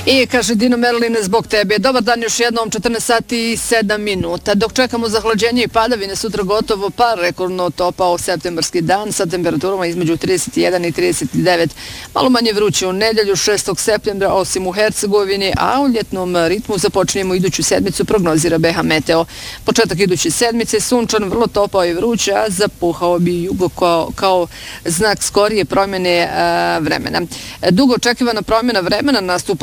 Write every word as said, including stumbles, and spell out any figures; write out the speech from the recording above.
I kaže Dino Merlin, zbog tebe. Dobar dan još jednom, četrnaest sati i sedam minuta. Dok čekamo zahlađenje i padavine, sutra gotovo par, rekordno topao septembarski dan sa temperaturama između trideset jedan i trideset devet. Malo manje vruće u nedelju šestog septembra, osim u Hercegovini, a u ljetnom ritmu započinjemo iduću sedmicu, prognozira B H Meteo. Početak iduće sedmice, sunčan, vrlo topao i vruće, a zapuhao bi jugo kao, kao znak skorije promjene a, vremena. Dugo očekivana promjena vremena nastupa